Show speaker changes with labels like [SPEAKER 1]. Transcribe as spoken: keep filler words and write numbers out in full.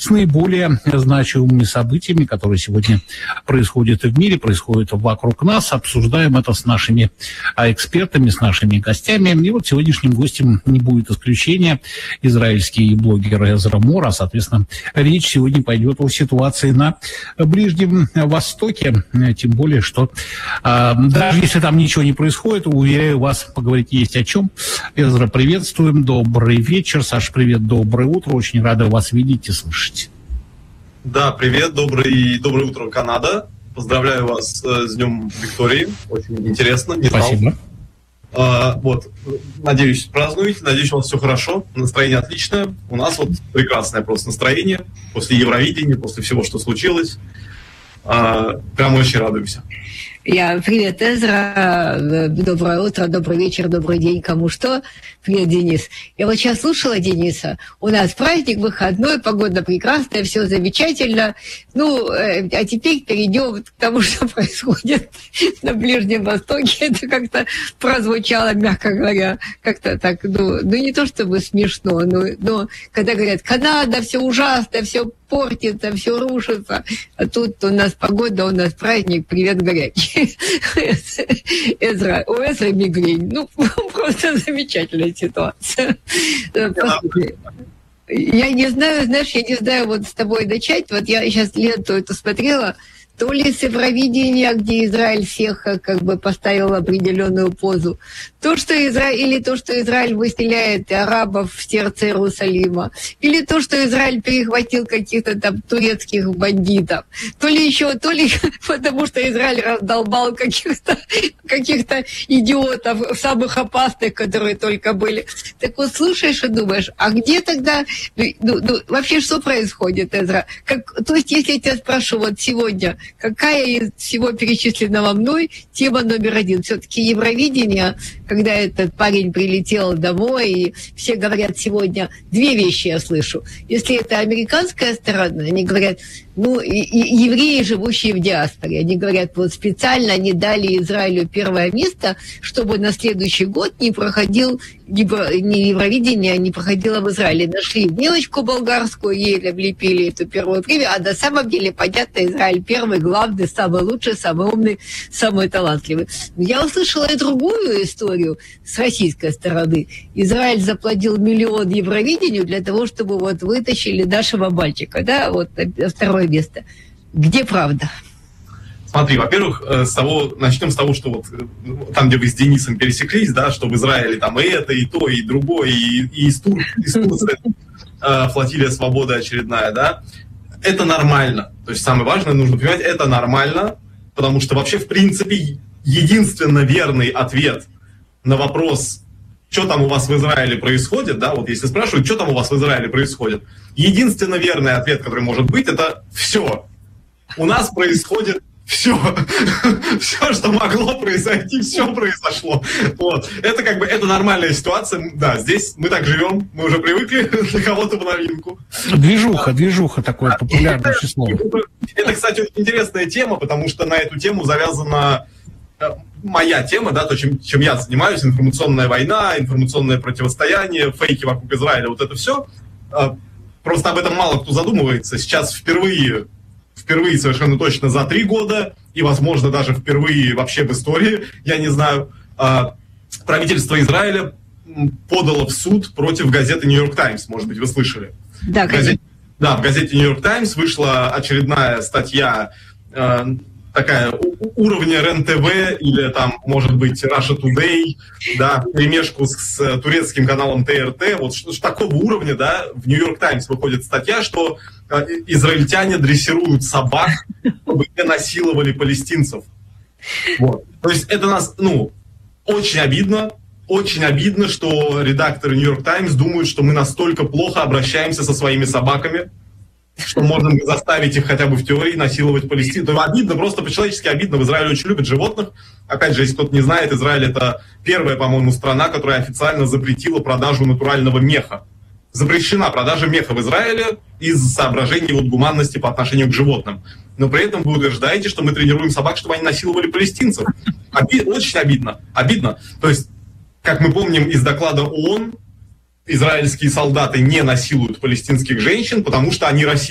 [SPEAKER 1] с наиболее значимыми событиями, которые сегодня происходят в мире, происходят вокруг нас. Обсуждаем это с нашими экспертами, с нашими гостями. И вот сегодняшним гостем не будет исключения израильский блогер Эзра Мор, а, соответственно, речь сегодня пойдет о ситуации на Ближнем Востоке, тем более, что э, даже если там ничего не происходит, уверяю вас, поговорить есть о чем. Эзра, приветствуем, добрый вечер. Саш, привет, доброе утро, очень рада вас видеть и слышать.
[SPEAKER 2] Да, привет, добрый, доброе утро, Канада. Поздравляю вас э, с Днем Виктории, очень интересно. Не
[SPEAKER 1] Спасибо.
[SPEAKER 2] А, вот, надеюсь, празднуете, надеюсь, у вас все хорошо, настроение отличное. У нас вот прекрасное просто настроение после Евровидения, после всего, что случилось. А, прям очень радуемся.
[SPEAKER 3] Я, привет, Эзра, доброе утро, добрый вечер, добрый день, кому что. Привет, Денис. Я вот сейчас слушала Дениса, у нас праздник выходной, погода прекрасная, все замечательно. Ну, а теперь перейдем к тому, что происходит на Ближнем Востоке. Это как-то прозвучало, мягко говоря, как-то так, ну, ну не то чтобы смешно, но, но когда говорят, Канада, все ужасно, все портится, все рушится, а тут у нас погода, у нас праздник, привет, горячий. Эзра, у Эзра мигрень. Ну, просто замечательная ситуация. Я не знаю, знаешь, я не знаю, вот с тобой начать. Вот я сейчас ленту эту смотрела, то ли с Евровидения, где Израиль всех как бы поставил определенную позу, то, что Израиль, или то, что Израиль выселяет арабов в сердце Иерусалима, или то, что Израиль перехватил каких-то там турецких бандитов, то ли еще, то ли потому, что Израиль раздолбал каких-то каких-то идиотов, самых опасных, которые только были. Так вот, слушаешь и думаешь, а где тогда, ну, ну, вообще что происходит, Эзра? Как, то есть, если я тебя спрошу вот сегодня, какая из всего перечисленного мной тема номер один? Все-таки Евровидение, когда этот парень прилетел домой, и все говорят сегодня, две вещи я слышу. Если это американская сторона, они говорят, ну, и, и евреи, живущие в диаспоре, они говорят, вот специально они дали Израилю первое место, чтобы на следующий год не проходил, не, не Евровидение, не проходило в Израиле. Нашли девочку болгарскую, ей облепили эту первую премию, а на самом деле, понятно, Израиль первый, главный, самый лучший, самый умный, самый талантливый. Я услышала и другую историю с российской стороны. Израиль заплатил миллион Евровидению для того, чтобы вот вытащили нашего мальчика, да, вот второе место. Где правда?
[SPEAKER 2] Смотри, во-первых, с того, начнем с того, что вот там, где вы с Денисом пересеклись, да, что в Израиле там и это, и то, и другое, и, и из, Тур, из Турции флотилия свободы очередная, да, это нормально. То есть самое важное, нужно понимать, это нормально, потому что вообще, в принципе, единственно верный ответ на вопрос, что там у вас в Израиле происходит, да, вот если спрашивают, что там у вас в Израиле происходит, единственно верный ответ, который может быть, это все. У нас происходит все. Все, что могло произойти, все произошло. Вот. Это как бы, это нормальная ситуация. Да, здесь мы так живем, мы уже привыкли, для кого-то в новинку.
[SPEAKER 1] Движуха, движуха такое популярное число.
[SPEAKER 2] Это, кстати, очень интересная тема, потому что на эту тему завязана моя тема, да, то, чем, чем я занимаюсь, информационная война, информационное противостояние, фейки вокруг Израиля, вот это все. Просто об этом мало кто задумывается. Сейчас впервые, впервые совершенно точно за три года, и, возможно, даже впервые вообще в истории, я не знаю, правительство Израиля подало в суд против газеты «Нью-Йорк Таймс», может быть, вы слышали.
[SPEAKER 3] Да,
[SPEAKER 2] в газете, да, в газете «Нью-Йорк Таймс» вышла очередная статья такая уровня РЕН-ТВ или там, может быть, Russia Today, да, перемешку с, с турецким каналом ТРТ, вот что, что такого уровня, да, в Нью-Йорк Таймс выходит статья, что э, израильтяне дрессируют собак, чтобы не насиловали палестинцев. Вот. То есть это нас, ну, очень обидно, очень обидно, что редакторы Нью-Йорк Таймс думают, что мы настолько плохо обращаемся со своими собаками, что можно заставить их хотя бы в теории насиловать Палестину. Это обидно, просто по-человечески обидно. В Израиле очень любят животных. Опять же, если кто-то не знает, Израиль — это первая, по-моему, страна, которая официально запретила продажу натурального меха. Запрещена продажа меха в Израиле из соображений вот гуманности по отношению к животным. Но при этом вы утверждаете, что мы тренируем собак, чтобы они насиловали палестинцев. Оби- очень обидно. Обидно. То есть, как мы помним из доклада ООН, израильские солдаты не насилуют палестинских женщин, потому что они расисты.